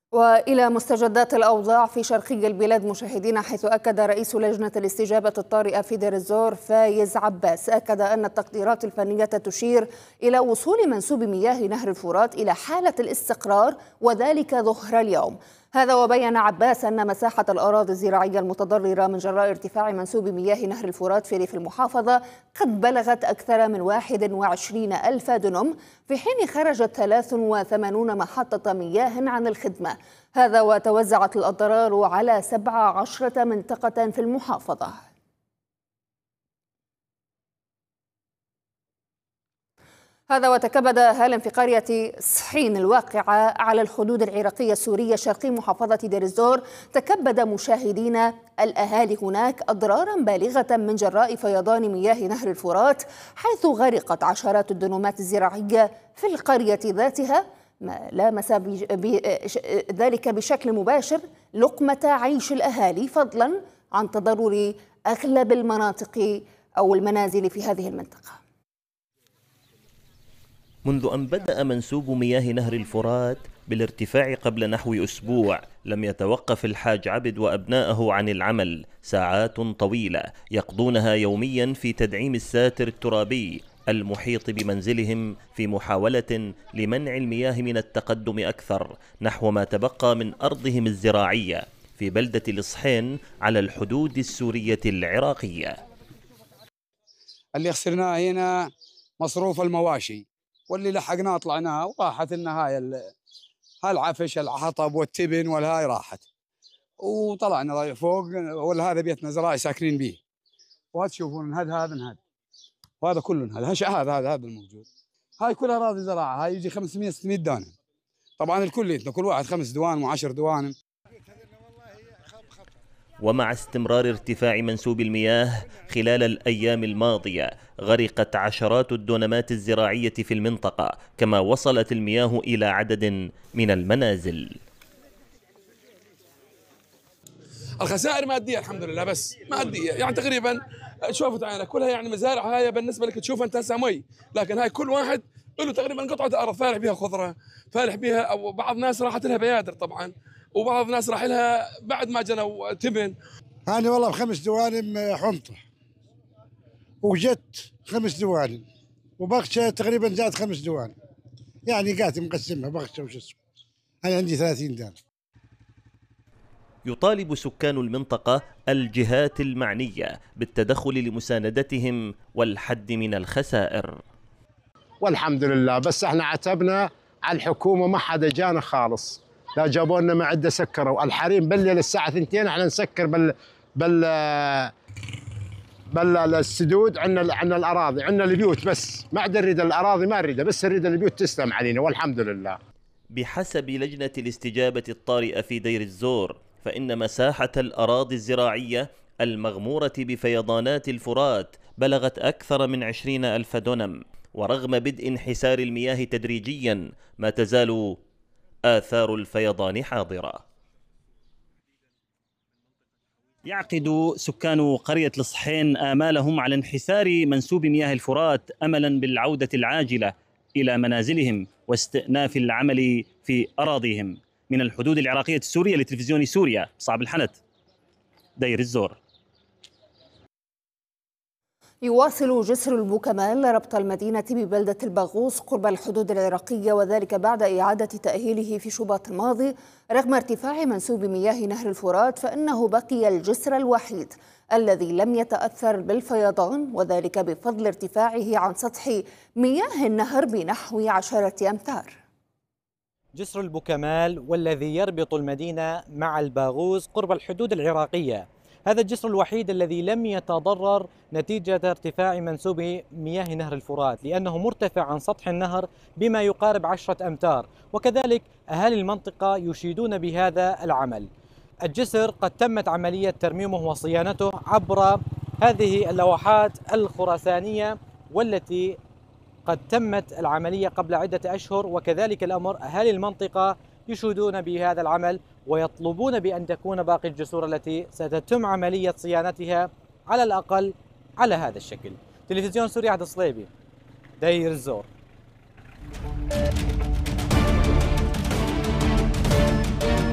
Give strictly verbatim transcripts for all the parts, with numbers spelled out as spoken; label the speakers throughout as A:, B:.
A: وإلى مستجدات الأوضاع في شرقي البلاد مشاهدينا، حيث أكد رئيس لجنة الاستجابة الطارئة في دير الزور فايز عباس أكد أن التقديرات الفنية تشير إلى وصول منسوب مياه نهر الفرات إلى حالة الاستقرار، وذلك ظهر اليوم. هذا وبين عباس أن مساحة الأراضي الزراعية المتضررة من جراء ارتفاع منسوب مياه نهر الفرات في ريف المحافظة قد بلغت أكثر من واحد وعشرين ألف دنم، في حين خرجت ثلاث وثمانين محطة مياه عن الخدمة. هذا وتوزعت الأضرار على سبع عشرة منطقة في المحافظة. هذا وتكبد أهالٍ في قرية صحين الواقعة على الحدود العراقية السورية شرقي محافظة دير الزور، تكبد مشاهدين الأهالي هناك أضرارا بالغة من جراء فيضان مياه نهر الفرات، حيث غرقت عشرات الدنومات الزراعية في القرية ذاتها، ما لامس ذلك بشكل مباشر لقمة عيش الأهالي، فضلا عن تضرر أغلب المناطق أو المنازل في هذه المنطقة.
B: منذ أن بدأ منسوب مياه نهر الفرات بالارتفاع قبل نحو أسبوع، لم يتوقف الحاج عبد وأبنائه عن العمل ساعات طويلة يقضونها يوميا في تدعيم الساتر الترابي المحيط بمنزلهم، في محاولة لمنع المياه من التقدم أكثر نحو ما تبقى من أرضهم الزراعية في بلدة الصحين على الحدود السورية العراقية.
C: اللي خسرناه هنا مصروف المواشي، واللي لحقناه طلعناه، وراحت لنا هاي العفش الحطب والتبن والهاي راحت، وطلعنا فوق. وهذا بيتنا زراعي ساكنين به، وهذا تشوفون هذا هذا هذا وهذا كله هذا هذا هذا هذا الموجود. هاي كلها اراضي زراعه، هاي يجي خمسمئة ستمئة دانم. طبعا الكل كل واحد خمس دوان وعشر دوان.
B: ومع استمرار ارتفاع منسوب المياه خلال الأيام الماضية، غرقت عشرات الدونمات الزراعية في المنطقة، كما وصلت المياه إلى عدد من المنازل.
D: الخسائر مادية الحمد لله، بس مادية يعني تقريبا شوفت عينك كلها، يعني مزارع هاي بالنسبة لك تشوف أنت هسه مي، لكن هاي كل واحد له تقريبا قطعة أرض فالح بها خضرة، فالح بها، أو بعض الناس راحت لها بيادر طبعا، وبعض الناس راح لها بعد ما جنوا تبن.
E: أنا والله بخمس دوالم حنطة، وجت خمس دوالم، وبغشة تقريبا زاد خمس دوالم، يعني قاعد مقسمها بغشة وش اسمه. أنا عندي ثلاثين دار.
B: يطالب سكان المنطقة الجهات المعنية بالتدخل لمساندتهم والحد من الخسائر.
F: والحمد لله، بس احنا عتبنا على الحكومة، ما حدا جانا خالص، لا جابوا لنا معدة سكروا. الحريم بالليل الساعة اثنتين احنا نسكر بال بال بل السدود. عندنا عندنا الاراضي، عندنا البيوت، بس ما عاد نريد الاراضي، ما نريدها، بس نريد البيوت تسلم علينا والحمد لله.
B: بحسب لجنة الاستجابة الطارئة في دير الزور، فإن مساحة الأراضي الزراعية المغمورة بفيضانات الفرات بلغت أكثر من عشرين ألف دونم، ورغم بدء انحسار المياه تدريجيا ما تزال آثار الفيضان حاضرة.
G: يعقد سكان قرية الصحين آمالهم على انحسار منسوب مياه الفرات أملا بالعودة العاجلة إلى منازلهم واستئناف العمل في أراضيهم. من الحدود العراقية السورية لتلفزيون سوريا، صعب الحنت، دير الزور.
A: يواصل جسر البوكمال ربط المدينة ببلدة الباغوص قرب الحدود العراقية، وذلك بعد إعادة تأهيله في شباط الماضي. رغم ارتفاع منسوب مياه نهر الفرات، فإنه بقي الجسر الوحيد الذي لم يتأثر بالفيضان، وذلك بفضل ارتفاعه عن سطح مياه النهر بنحو عشرة أمتار.
H: جسر البوكمال والذي يربط المدينة مع الباغوص قرب الحدود العراقية، هذا الجسر الوحيد الذي لم يتضرر نتيجة ارتفاع منسوب مياه نهر الفرات، لأنه مرتفع عن سطح النهر بما يقارب عشرة أمتار، وكذلك أهالي المنطقة يشيدون بهذا العمل. الجسر قد تمت عملية ترميمه وصيانته عبر هذه اللوحات الخرسانية، والتي قد تمت العملية قبل عدة أشهر، وكذلك الأمر أهالي المنطقة يشيدون بهذا العمل ويطلبون بأن تكون باقي الجسور التي ستتم عملية صيانتها على الأقل على هذا الشكل. تلفزيون سوريا، عبد الصليبي، دير الزور.
I: Thank you.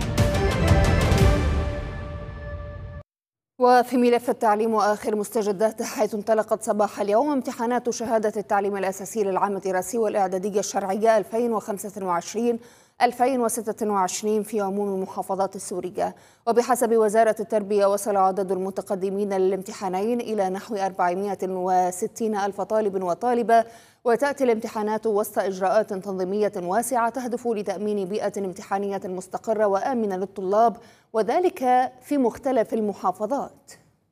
A: وفي ملف التعليم وآخر مستجداته، حيث انطلقت صباح اليوم امتحانات شهادة التعليم الأساسي للعام الدراسي والإعدادي الشرعية ألفين وخمسة وعشرين ألفين وستة وعشرين في عموم المحافظات السورية. وبحسب وزارة التربية، وصل عدد المتقدمين للامتحانين إلى نحو أربعمائة وستين ألف طالب وطالبة، وتأتي الامتحانات وسط إجراءات تنظيمية واسعة تهدف لتأمين بيئة امتحانية مستقرة وآمنة للطلاب، وذلك في مختلف المحافظات.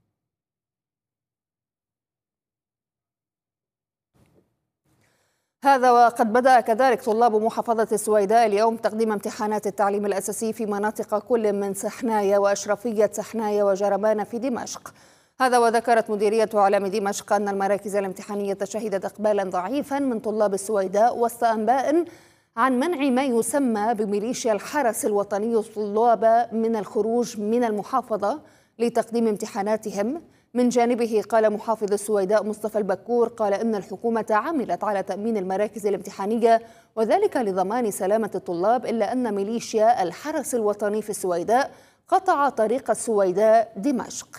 A: هذا وقد بدأ كذلك طلاب محافظة السويداء اليوم تقديم امتحانات التعليم الأساسي في مناطق كل من سحنايا وأشرفية سحنايا وجربان في دمشق. هذا وذكرت مديرية إعلام دمشق أن المراكز الامتحانية شهدت إقبالا ضعيفا من طلاب السويداء وسط أنباء عن منع ما يسمى بميليشيا الحرس الوطني الطلاب من الخروج من المحافظة لتقديم امتحاناتهم. من جانبه قال محافظ السويداء مصطفى البكور قال إن الحكومة عملت على تأمين المراكز الامتحانية وذلك لضمان سلامة الطلاب، إلا أن ميليشيا الحرس الوطني في السويداء قطع طريق السويداء دمشق.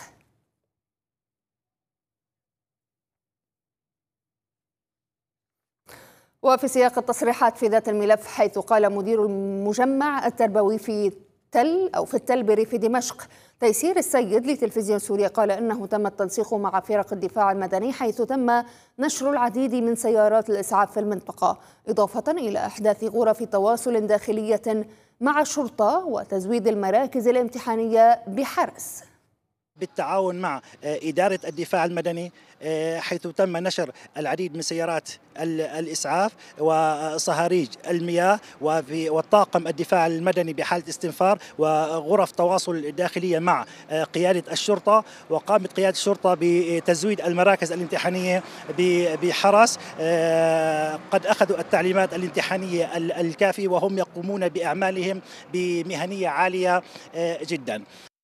A: وفي سياق التصريحات في ذات الملف، حيث قال مدير المجمع التربوي في تل أو في التل بريف دمشق تيسير السيد لتلفزيون سوريا، قال إنه تم التنسيق مع فرق الدفاع المدني، حيث تم نشر العديد من سيارات الإسعاف في المنطقة، إضافة إلى إحداث غرف تواصل داخلية مع الشرطة وتزويد المراكز الامتحانية بحرس.
I: بالتعاون مع إدارة الدفاع المدني، حيث تم نشر العديد من سيارات الإسعاف وصهاريج المياه والطاقم الدفاع المدني بحالة استنفار وغرف تواصل داخلية مع قيادة الشرطة. وقامت قيادة الشرطة بتزويد المراكز الامتحانية بحرس قد أخذوا التعليمات الامتحانية الكافية وهم يقومون بأعمالهم بمهنية عالية جدا.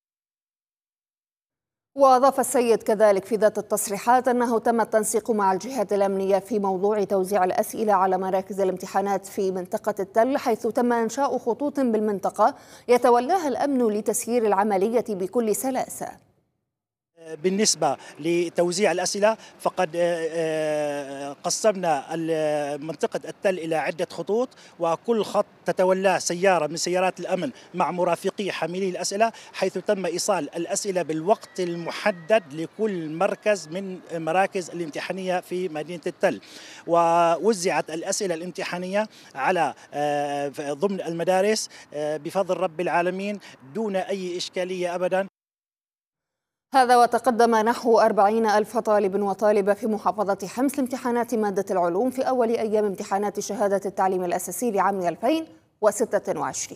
A: وأضاف السيد كذلك في ذات التصريحات أنه تم التنسيق مع الجهات الأمنية في موضوع توزيع الأسئلة على مراكز الامتحانات في منطقة التل، حيث تم إنشاء خطوط بالمنطقة يتولاها الأمن لتسيير العملية بكل سلاسة.
I: بالنسبة لتوزيع الأسئلة فقد قسمنا منطقة التل إلى عدة خطوط، وكل خط تتولاه سيارة من سيارات الأمن مع مرافقي حاملي الأسئلة، حيث تم إيصال الأسئلة بالوقت المحدد لكل مركز من مراكز الامتحانية في مدينة التل. ووزعت الأسئلة الامتحانية على ضمن المدارس بفضل رب العالمين دون أي إشكالية أبدا.
A: هذا وتقدم نحو أربعين ألف طالب وطالبة في محافظة حمص لامتحانات مادة العلوم في أول أيام امتحانات شهادة التعليم الأساسي لعام ألفين وستة وعشرين.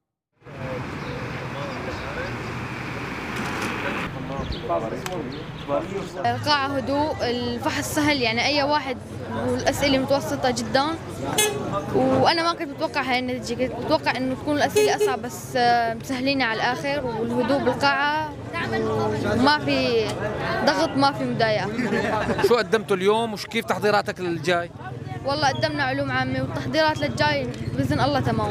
J: القاعة هدوء، الفحص سهل، يعني أي واحد، والأسئلة متوسطة جدا، وأنا ما كنت متوقع هاي النتيجة، كنت متوقع إنه تكون الأسئلة أصعب، بس مسهلين على الآخر، والهدوء بالقاعة وما في ضغط، ما في مضايقة.
K: شو قدمتوا اليوم وكيف تحضيراتك للجاي؟
J: والله قدمنا علوم عامة والتحضيرات للجاي بإذن الله تمام.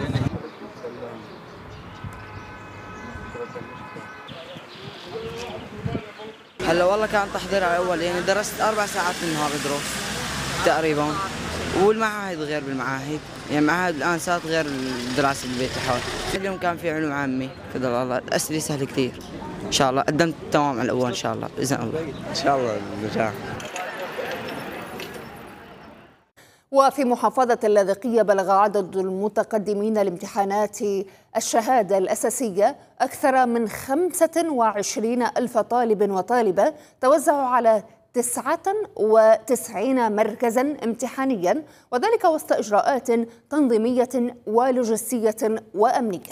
L: هلا والله كان تحضير على الاول، يعني درست اربع ساعات في النهار دروس تقريبا، والمعاهد غير بالمعاهد، يعني معاهد الان صارت غير الدراسه بالبيت الحول. اليوم كان في علوم عامه بفضل الله، الاسئله سهله كثير ان شاء الله، قدمت تمام على الاول ان شاء الله باذن الله.
I: ان شاء الله النجاح.
A: وفي محافظة اللاذقية بلغ عدد المتقدمين لامتحانات الشهادة الأساسية أكثر من خمسة وعشرين ألف طالب وطالبة، توزعوا على تسعة وتسعين مركزا امتحانيا، وذلك وسط إجراءات تنظيمية ولوجستية وأمنية.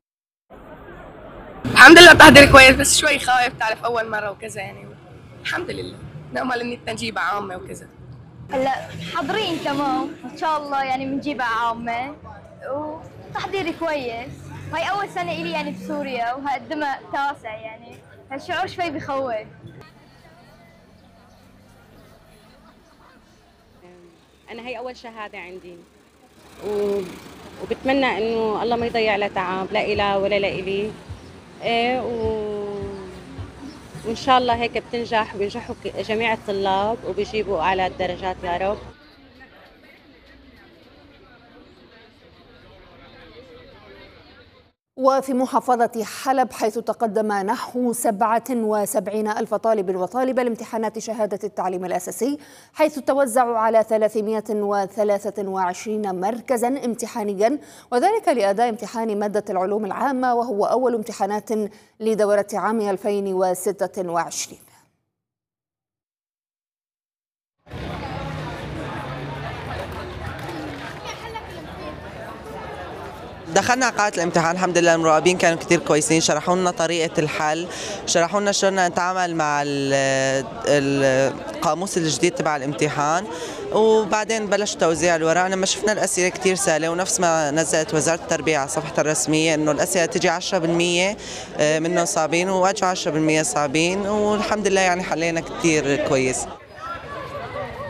M: الحمد لله تحضير كويس، بس شوي خايف، تعرف أول مرة وكذا، يعني الحمد لله نأمل إني نجيبها عامة وكذا.
N: هلا حاضرين تمام ان شاء الله، يعني بنجيبها عامه وتحضيري كويس. هاي اول سنه الي يعني بسوريا، وهقدمها تاسع، يعني هالشعور شوي بخوف.
O: انا هي اول شهاده عندي، وبتمنى انه الله ما يضيع لها تعب، لا إلها ولا لا إلي. ايه و وإن شاء الله هيك بتنجح وبينجحوا جميع الطلاب وبيجيبوا أعلى الدرجات يا رب.
A: وفي محافظة حلب، حيث تقدم نحو سبعة وسبعين ألف طالب وطالبة لامتحانات شهادة التعليم الأساسي، حيث توزعوا على ثلاثمائة وثلاثة وعشرين مركزا امتحانيا، وذلك لأداء امتحان مادة العلوم العامة، وهو أول امتحانات لدورة عام ألفين وستة وعشرين.
P: دخلنا قاعة الامتحان الحمد لله، المراقبين كانوا كتير كويسين، شرحوا لنا طريقة الحل، شرحوا لنا شلون نتعامل مع القاموس الجديد تبع الامتحان، وبعدين بلش توزيع الورق. لما شفنا الأسئلة كتير سهلة، ونفس ما نزلت وزارة التربية على صفحتها الرسمية إنه الأسئلة تجي عشرة بالمئة منهم صعبين واجوا عشرة بالمئة صعبين، والحمد لله يعني حلينا كتير كويس.